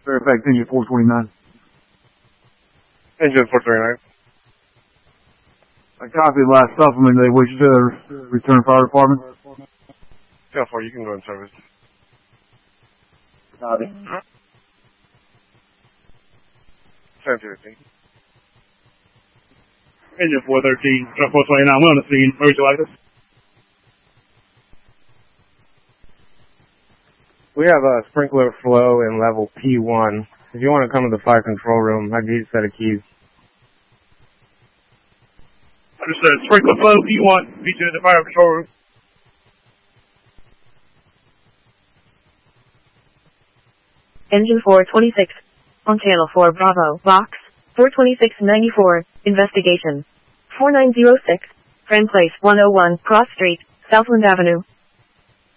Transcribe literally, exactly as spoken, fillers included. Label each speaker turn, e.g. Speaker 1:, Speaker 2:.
Speaker 1: Fairfax engine four twenty-nine.
Speaker 2: Engine four twenty-nine.
Speaker 1: A copy of the last supplement they wish to return fire department.
Speaker 2: ten four, you can go in service.
Speaker 1: Copy.
Speaker 2: ten fifteen.
Speaker 3: Engine four thirteen, truck four twenty-nine, we're on the scene. Emergency license.
Speaker 2: We have a sprinkler flow in level P one. If you want to come to the fire control room, I need a set of keys.
Speaker 3: Understood. Sprinkler flow, P one, meet you in the fire control room.
Speaker 4: Engine four twenty-six, on channel four Bravo, box, four twenty-six ninety-four, investigation. four nine zero six, Friend Place one oh one, Cross Street, Southland Avenue.